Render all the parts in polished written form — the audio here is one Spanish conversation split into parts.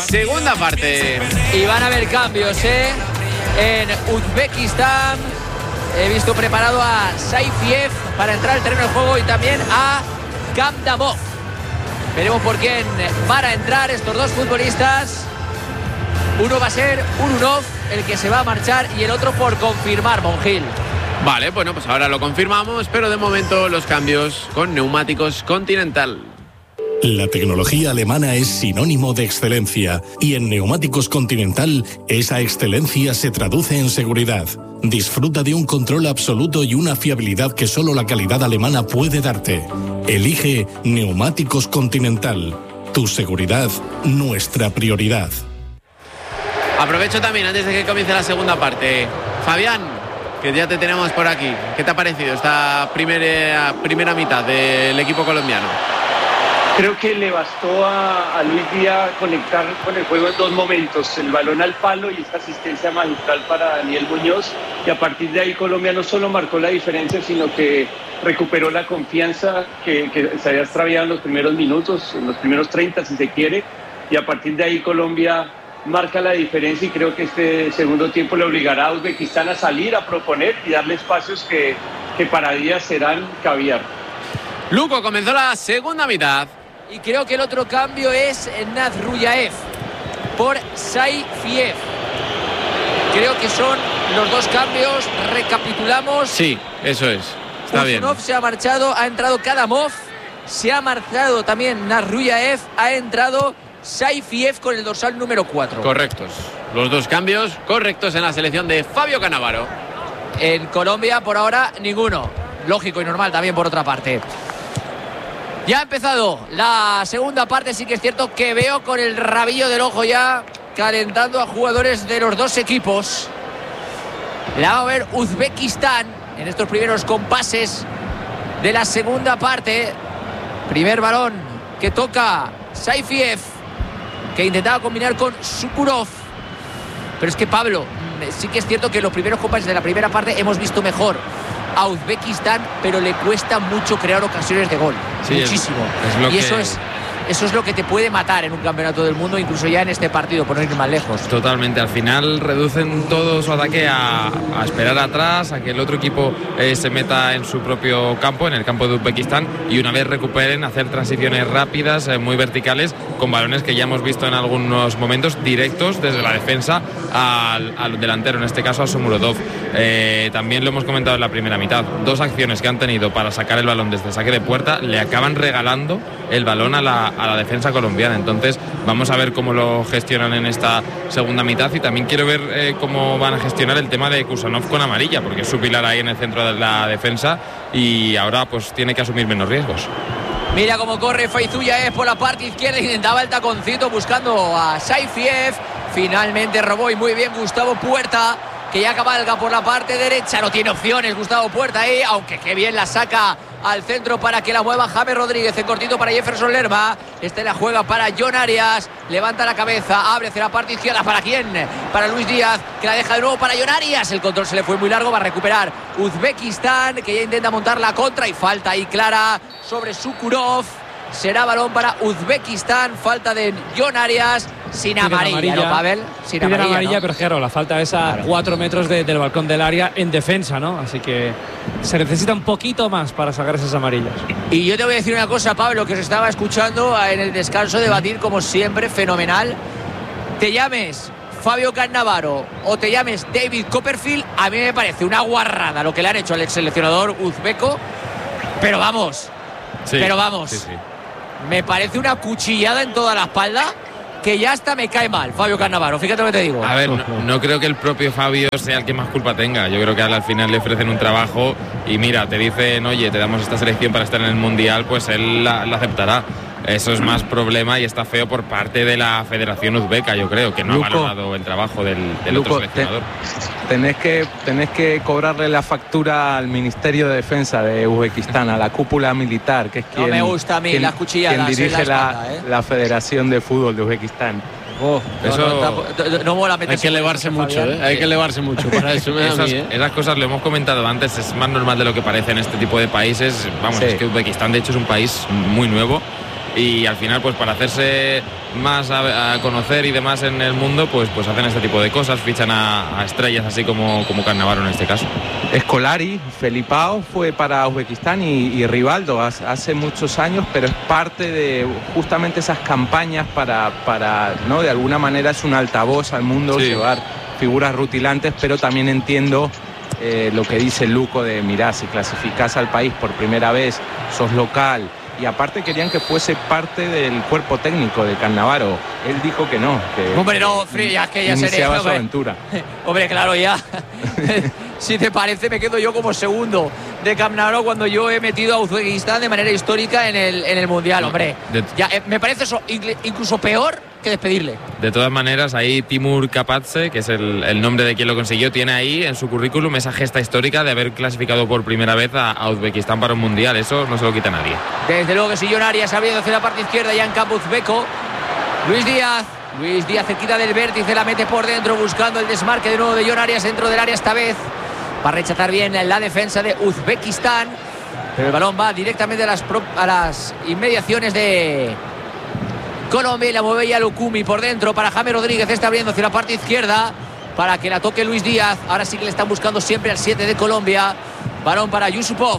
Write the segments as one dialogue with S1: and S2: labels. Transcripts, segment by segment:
S1: Segunda parte.
S2: Y van a haber cambios, en Uzbekistán. He visto preparado a Saifiev para entrar al terreno de juego y también a Kamdamov. Veremos por quién van a entrar estos dos futbolistas. Uno va a ser Urunov, el que se va a marchar, y el otro por confirmar, Monjil.
S1: Vale, bueno, pues ahora lo confirmamos, pero de momento los cambios con Neumáticos Continental.
S3: La tecnología alemana es sinónimo de excelencia y en Neumáticos Continental esa excelencia se traduce en seguridad. Disfruta de un control absoluto y una fiabilidad que solo la calidad alemana puede darte. Elige Neumáticos Continental. Tu seguridad, nuestra prioridad.
S1: Aprovecho también, antes de que comience la segunda parte, Fabián, que ya te tenemos por aquí. ¿Qué te ha parecido esta primera mitad del equipo colombiano?
S4: Creo que le bastó a Luis Díaz conectar con el juego en dos momentos, el balón al palo y esta asistencia magistral para Daniel Muñoz, y a partir de ahí Colombia no solo marcó la diferencia, sino que recuperó la confianza que se había extraviado en los primeros minutos, en los primeros 30 si se quiere, y a partir de ahí Colombia marca la diferencia, y creo que este segundo tiempo le obligará a Uzbekistán a salir, a proponer y darle espacios que para Díaz serán caviar.
S1: Luco, comenzó la segunda mitad.
S2: Y creo que el otro cambio es Nazrullaev por Saifiev. Creo que son los dos cambios. Recapitulamos.
S1: Sí, eso es. Está bien.
S2: Uzunov se ha marchado, ha entrado Kadamov, se ha marchado también Nazrullaev, ha entrado Saifiev con el dorsal número 4.
S1: Correctos. Los dos cambios correctos en la selección de Fabio Cannavaro.
S2: En Colombia, por ahora, ninguno. Lógico y normal también, por otra parte. Ya ha empezado la segunda parte. Sí que es cierto que veo con el rabillo del ojo ya calentando a jugadores de los dos equipos. La va a ver Uzbekistán en estos primeros compases de la segunda parte. Primer balón que toca Saifiev, que intentaba combinar con Sukurov. Pero es que, Pablo, sí que es cierto que en los primeros compases de la primera parte hemos visto mejor a Uzbekistán, pero le cuesta mucho crear ocasiones de gol. Sí, muchísimo. Y eso es lo que te puede matar en un campeonato del mundo, incluso ya en este partido, por no ir más lejos.
S5: Totalmente. Al final reducen todo su ataque a esperar atrás, a que el otro equipo se meta en su propio campo, en el campo de Uzbekistán, y una vez recuperen, hacer transiciones rápidas, muy verticales, con balones que ya hemos visto en algunos momentos directos desde la defensa al delantero, en este caso a Shomurodov. También lo hemos comentado en la primera mitad. Dos acciones que han tenido para sacar el balón desde saque de puerta le acaban regalando el balón a la defensa colombiana. Entonces vamos a ver cómo lo gestionan en esta segunda mitad, y también quiero ver cómo van a gestionar el tema de Kusanov con amarilla, porque es su pilar ahí en el centro de la defensa y ahora pues tiene que asumir menos riesgos.
S2: Mira cómo corre Faizullaev por la parte izquierda, intentaba el taconcito buscando a Saifiev, finalmente robó, y muy bien Gustavo Puerta, que ya cabalga por la parte derecha. No tiene opciones Gustavo Puerta ahí, aunque qué bien la saca al centro para que la mueva James Rodríguez, en cortito para Jefferson Lerma. La juega para John Arias, levanta la cabeza, abre hacia la parte izquierda. ¿Para quién? Para Luis Díaz, que la deja de nuevo para John Arias. El control se le fue muy largo, va a recuperar Uzbekistán, que ya intenta montar la contra, y falta ahí clara sobre Sukurov. Será balón para Uzbekistán, falta de John Arias, sin amarilla, ¿no, Pavel? Sin
S6: amarilla,
S2: ¿no?
S6: Pero claro, la falta es a 4 metros del balcón del área en defensa, ¿no? Así que se necesita un poquito más para sacar esas amarillas.
S2: Y yo te voy a decir una cosa, Pablo, que os estaba escuchando en el descanso debatir, como siempre, fenomenal. Te llames Fabio Cannavaro o te llames David Copperfield, a mí me parece una guarrada lo que le han hecho al ex seleccionador uzbeco, pero vamos, sí. Me parece una cuchillada en toda la espalda que ya hasta me cae mal Fabio Cannavaro, fíjate lo que te digo.
S5: A ver, no creo que el propio Fabio sea el que más culpa tenga. Yo creo que al final le ofrecen un trabajo y mira, te dicen, oye, te damos esta selección para estar en el Mundial, pues él la aceptará. Eso es más problema y está feo por parte de la Federación Uzbeca, yo creo, que no ha valorado el trabajo del otro seleccionador.
S7: Tenés que cobrarle la factura al Ministerio de Defensa de Uzbekistán, a la cúpula militar, que es quien,
S2: no me gusta a mí las cuchilladas,
S7: quien dirige la Federación de Fútbol de Uzbekistán.
S2: No mola meterse.
S1: Hay que elevarse mucho, hay que elevarse mucho para eso.
S5: Esas cosas lo hemos comentado antes, es más normal de lo que parece en este tipo de países. Vamos, sí. Es que Uzbekistán de hecho es un país muy nuevo y al final pues para hacerse más a conocer y demás en el mundo pues hacen este tipo de cosas, fichan a estrellas así como Cannavaro en este caso.
S7: Scolari, Felipao fue para Uzbekistán y Rivaldo hace muchos años, pero es parte de justamente esas campañas para ¿no? De alguna manera es un altavoz al mundo, sí, llevar figuras rutilantes, pero también entiendo lo que dice Luco de mirá, si clasificás al país por primera vez, sos local, y aparte querían que fuese parte del cuerpo técnico de Cannavaro. Él dijo que no, que
S2: hombre, no, ya
S7: iniciaba su aventura.
S2: Hombre, claro, ya. Si te parece, me quedo yo como segundo de Cannavaro cuando yo he metido a Uzbekistán de manera histórica en el Mundial, hombre. Ya, me parece eso incluso peor que despedirle.
S5: De todas maneras, ahí Timur Kapatse, que es el nombre de quien lo consiguió, tiene ahí en su currículum esa gesta histórica de haber clasificado por primera vez a Uzbekistán para un Mundial. Eso no se lo quita nadie.
S2: Desde luego que si Jon Arias abriendo hacia la parte izquierda ya en campo uzbeco. Luis Díaz cerquita del vértice, la mete por dentro buscando el desmarque de nuevo de Jon Arias dentro del área esta vez. Va a rechazar bien la defensa de Uzbekistán, pero el balón va directamente a las inmediaciones de Colombia y la mueve ya Lukumi por dentro para James Rodríguez. Está abriendo hacia la parte izquierda para que la toque Luis Díaz. Ahora sí que le están buscando siempre al 7 de Colombia. Balón para Yusupov.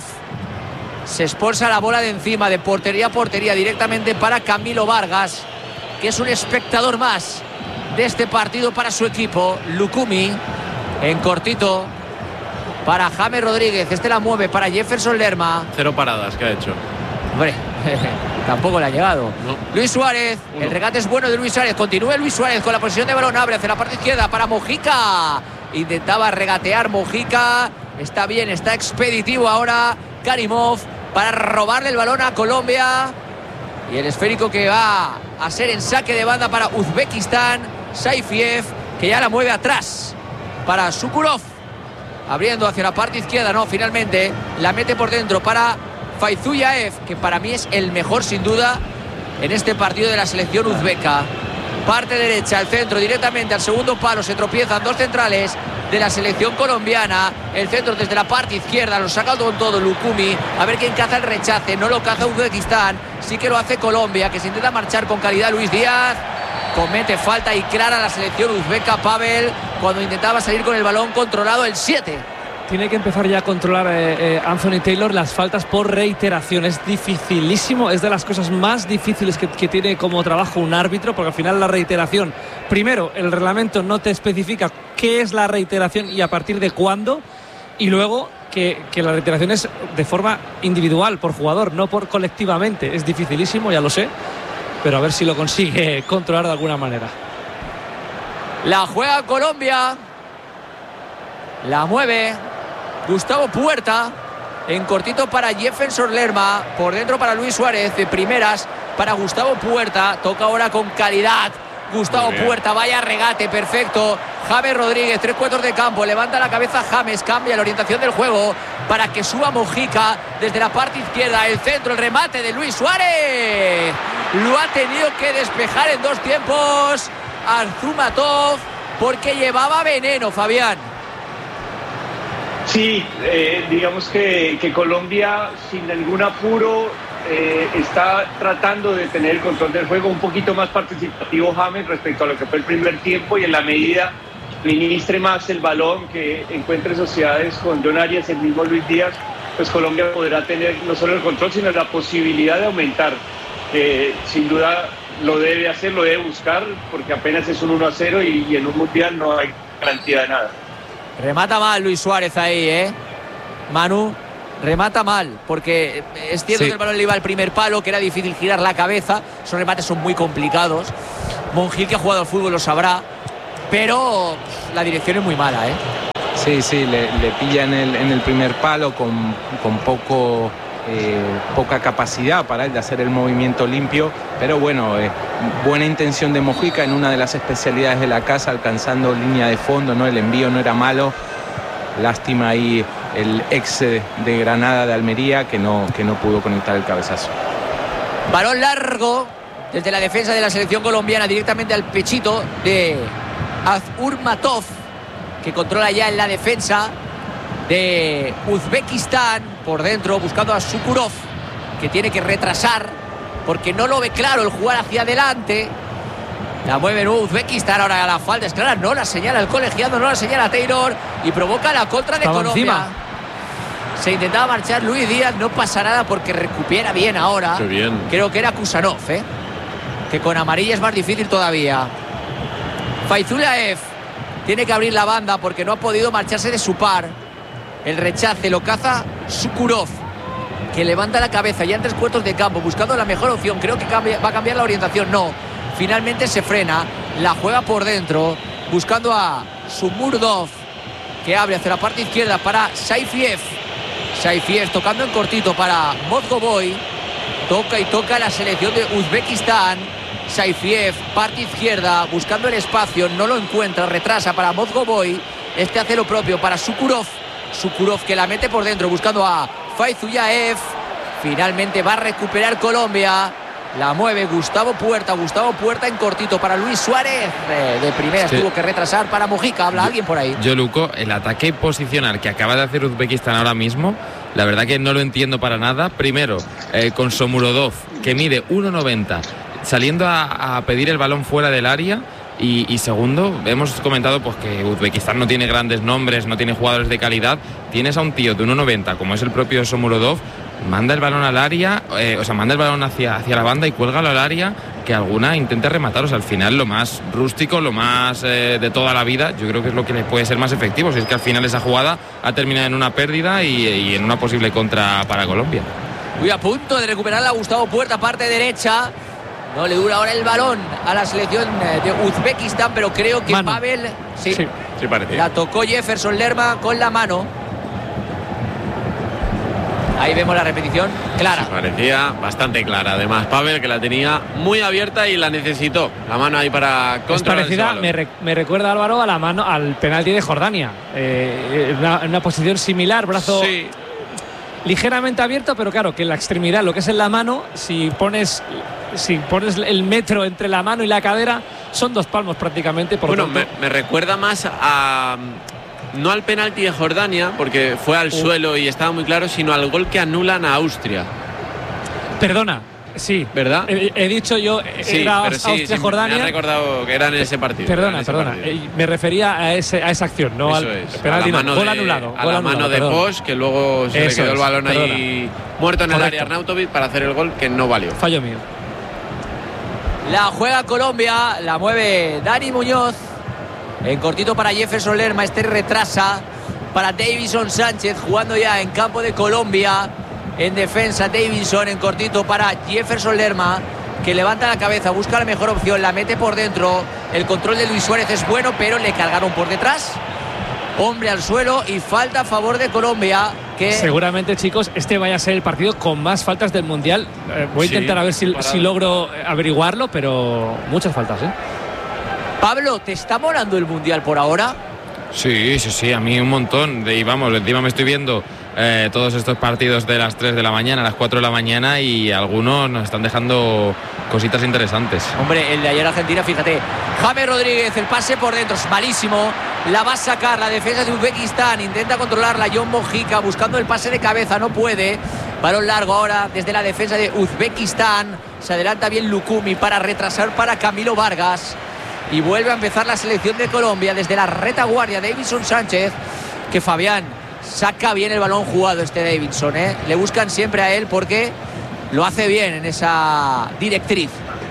S2: Se expulsa la bola de encima, de portería a portería, directamente para Camilo Vargas, que es un espectador más de este partido para su equipo. Lukumi en cortito para James Rodríguez. Este la mueve para Jefferson Lerma.
S1: 0 paradas que ha hecho.
S2: Hombre, tampoco le ha llegado.
S1: No.
S2: Luis Suárez, el regate es bueno de Luis Suárez. Continúa Luis Suárez con la posición de balón. Abre hacia la parte izquierda para Mojica. Intentaba regatear Mojica. Está bien, está expeditivo ahora Karimov para robarle el balón a Colombia. Y el esférico que va a ser en saque de banda para Uzbekistán. Saifiev, que ya la mueve atrás para Sukurov. Abriendo hacia la parte izquierda, no, finalmente la mete por dentro para Faizullaev, que para mí es el mejor sin duda en este partido de la selección uzbeca. Parte derecha, al centro, directamente al segundo palo, se tropiezan dos centrales de la selección colombiana. El centro desde la parte izquierda, lo saca con todo Lukumi, a ver quién caza el rechace. No lo caza Uzbekistán, sí que lo hace Colombia, que se intenta marchar con calidad. Luis Díaz comete falta y clara la selección uzbeca, Pavel, cuando intentaba salir con el balón controlado el 7.
S6: Tiene que empezar ya a controlar Anthony Taylor las faltas por reiteración. Es dificilísimo, es de las cosas más difíciles que tiene como trabajo un árbitro, porque al final la reiteración, primero, el reglamento no te especifica qué es la reiteración y a partir de cuándo, y luego que la reiteración es de forma individual, por jugador, no por colectivamente. Es dificilísimo, ya lo sé, pero a ver si lo consigue controlar de alguna manera.
S2: La juega Colombia, la mueve Gustavo Puerta en cortito para Jefferson Lerma, por dentro para Luis Suárez, de primeras para Gustavo Puerta. Toca ahora con calidad Gustavo Puerta, vaya regate, perfecto. James Rodríguez, 3/4 de campo, levanta la cabeza James, cambia la orientación del juego para que suba Mojica desde la parte izquierda. El centro, el remate de Luis Suárez, lo ha tenido que despejar en dos tiempos Arzumatov, porque llevaba veneno, Fabián.
S4: Sí, digamos que Colombia sin ningún apuro está tratando de tener el control del juego, un poquito más participativo James respecto a lo que fue el primer tiempo, y en la medida ministre más el balón, que encuentre sociedades con Jon Arias, el mismo Luis Díaz, pues Colombia podrá tener no solo el control sino la posibilidad de aumentar. Sin duda lo debe hacer, lo debe buscar, porque apenas es un 1-0 y en un mundial no hay garantía de nada.
S2: Remata mal Luis Suárez ahí, Manu, remata mal, porque es cierto que el balón le iba al primer palo, que era difícil girar la cabeza. Esos remates son muy complicados. Monjil, que ha jugado al fútbol, lo sabrá, pero la dirección es muy mala,
S7: Sí, le pilla en el primer palo con poca capacidad para él de hacer el movimiento limpio, pero bueno, buena intención de Mojica en una de las especialidades de la casa, alcanzando línea de fondo, ¿no? El envío no era malo. Lástima ahí el ex de Granada de Almería que no pudo conectar el cabezazo.
S2: Balón largo desde la defensa de la selección colombiana directamente al pechito de Azurmatov, que controla ya en la defensa de Uzbekistán, por dentro buscando a Sukurov, que tiene que retrasar porque no lo ve claro el jugar hacia adelante. La mueve Uzbekistán, ahora la falta es clara, no la señala el colegiado, no la señala Taylor y provoca la contra de Colombia. Encima. Se intentaba marchar Luis Díaz, no pasa nada porque recupera bien ahora.
S1: Qué bien.
S2: Creo que era Kusanov, que con amarilla es más difícil todavía. Faizullaev tiene que abrir la banda porque no ha podido marcharse de su par. El rechace lo caza Sukurov, que levanta la cabeza ya en 3/4 de campo buscando la mejor opción. Creo que va a cambiar la orientación. No, finalmente se frena, la juega por dentro buscando a Sumurdov, que abre hacia la parte izquierda para Saifiev. Saifiev tocando en cortito para Mozgovoy. Toca y toca la selección de Uzbekistán. Saifiev, parte izquierda, buscando el espacio, no lo encuentra, retrasa para Mozgovoy. Este hace lo propio para Sukurov. Sukurov que la mete por dentro buscando a Faizullaev. Finalmente va a recuperar Colombia. La mueve Gustavo Puerta en cortito para Luis Suárez. De primera tuvo que retrasar para Mojica. Habla alguien por ahí.
S5: Yo, Luco, el ataque posicional que acaba de hacer Uzbekistán ahora mismo, la verdad que no lo entiendo para nada. Primero, con Shomurodov, que mide 1,90, saliendo a pedir el balón fuera del área. Y segundo, hemos comentado pues que Uzbekistán no tiene grandes nombres, no tiene jugadores de calidad. Tienes a un tío de 1,90 como es el propio Shomurodov, manda el balón al área, manda el balón hacia la banda y cuélgalo al área, que alguna intente rematar. O sea, al final lo más rústico, lo más de toda la vida, yo creo que es lo que le puede ser más efectivo. Si es que al final esa jugada ha terminado en una pérdida y en una posible contra para Colombia.
S2: Muy a punto de recuperarla Gustavo Puerta, parte derecha. No le dura ahora el balón a la selección de Uzbekistán, pero creo que
S6: mano.
S2: Pavel sí
S1: parecía.
S2: La tocó Jefferson Lerma con la mano. Ahí vemos la repetición clara.
S1: Sí, parecía bastante clara. Además, Pavel, que la tenía muy abierta y la necesitó. La mano ahí para controlar.
S6: Es parecida, me recuerda, Álvaro, a la mano al penalti de Jordania. Una posición similar, brazo ligeramente abierto, pero claro, que en la extremidad, lo que es en la mano, si pones el metro entre la mano y la cadera, son 2 palmos prácticamente.
S1: Me recuerda más a... No al penalti de Jordania, porque fue al suelo y estaba muy claro, sino al gol que anulan a Austria.
S6: Perdona, sí.
S1: ¿Verdad?
S6: He dicho yo, era Austria-Jordania.
S1: Me ha recordado que era en ese partido.
S6: Perdona. Me refería a esa acción, no
S1: eso
S6: al penalti. Gol anulado.
S1: A la mano de Posch, que luego se le quedó el balón ahí muerto en el área Arnautovic para hacer el gol que no valió.
S6: Fallo mío.
S2: La juega Colombia, la mueve Dani Muñoz. En cortito para Jefferson Lerma, este retrasa para Davinson Sánchez, jugando ya en campo de Colombia. En defensa Davinson, en cortito para Jefferson Lerma, que levanta la cabeza, busca la mejor opción, la mete por dentro. El control de Luis Suárez es bueno, pero le cargaron por detrás. Hombre al suelo y falta a favor de Colombia. Que
S6: seguramente, chicos, este vaya a ser el partido con más faltas del Mundial. Voy a intentar a ver si logro averiguarlo, pero muchas faltas,
S2: Pablo, ¿te está molando el Mundial por ahora?
S5: Sí, a mí un montón. Y vamos, encima me estoy viendo todos estos partidos de las 3 de la mañana, a las 4 de la mañana, y algunos nos están dejando cositas interesantes.
S2: Hombre, el de ayer Argentina, fíjate, James Rodríguez, el pase por dentro es malísimo, la va a sacar la defensa de Uzbekistán, intenta controlarla John Mojica buscando el pase de cabeza, no puede. Balón largo ahora desde la defensa de Uzbekistán, se adelanta bien Lukumi para retrasar para Camilo Vargas. Y vuelve a empezar la selección de Colombia desde la retaguardia Davinson Sánchez, que Fabián saca bien el balón jugado Davinson, Le buscan siempre a él porque lo hace bien en esa directriz.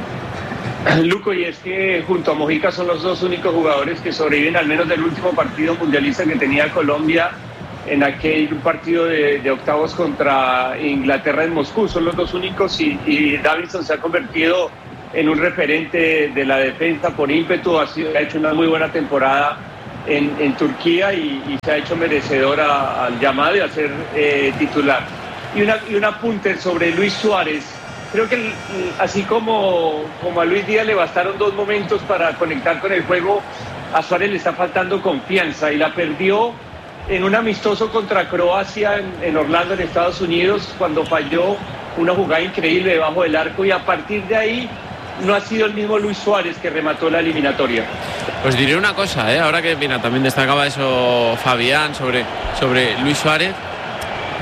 S4: Luco, y es que junto a Mojica son los 2 únicos jugadores que sobreviven al menos del último partido mundialista que tenía Colombia en aquel partido de octavos contra Inglaterra en Moscú. Son los 2 únicos y Davinson se ha convertido en un referente de la defensa por ímpetu. Ha hecho una muy buena temporada en Turquía y se ha hecho merecedor al llamado y a ser titular. Y un apunte sobre Luis Suárez. Creo que así como a Luis Díaz le bastaron 2 momentos para conectar con el juego, a Suárez le está faltando confianza y la perdió en un amistoso contra Croacia en Orlando, en Estados Unidos, cuando falló una jugada increíble debajo del arco, y a partir de ahí no ha sido el mismo Luis Suárez que remató la eliminatoria.
S1: Pues diré una cosa, ahora que también destacaba eso Fabián sobre Luis Suárez.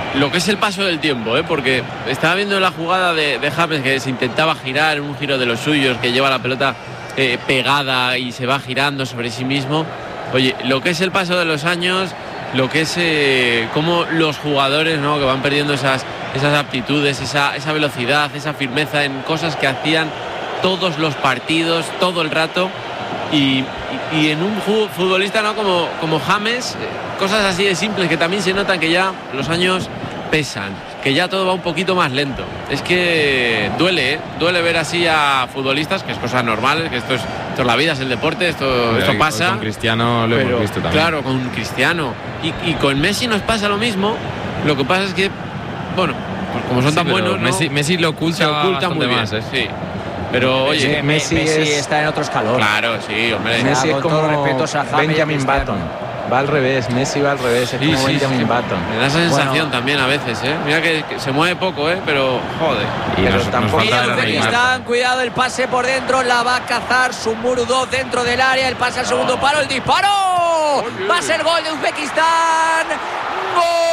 S1: lo que es el paso del tiempo, porque estaba viendo la jugada de James, que se intentaba girar en un giro de los suyos, que lleva la pelota pegada y se va girando sobre sí mismo. Oye, lo que es el paso de los años, lo que es cómo los jugadores, ¿no?, que van perdiendo esas aptitudes, esa velocidad, esa firmeza en cosas que hacían todos los partidos, todo el rato. Y en un futbolista, ¿no?, como James, cosas así de simples que también se notan que ya los años pesan, que ya todo va un poquito más lento. Es que duele ver así a futbolistas, que es cosa normal, que esto es la vida, es el deporte, esto pasa.
S5: Con Cristiano lo hemos visto también.
S1: Claro, con Cristiano y con Messi nos pasa lo mismo. Lo que pasa es que, bueno, pues como son tan buenos, ¿no?
S5: Messi lo oculta
S1: muy bien,
S5: más,
S1: sí. Pero oye,
S2: Messi está en otro escalón.
S1: Claro, sí, hombre.
S7: Messi es como Benjamin
S2: Button.
S7: Button. Va al revés, Messi va al revés, es como Benjamin Button.
S1: Me da esa sensación también a veces, Mira que se mueve poco, pero joder.
S7: Y pero tampoco.
S2: Uzbekistán, cuidado, el pase por dentro, la va a cazar Sumurudov dentro del área, el pase al segundo palo, el disparo. Va a ser gol de Uzbekistán. ¡Gol!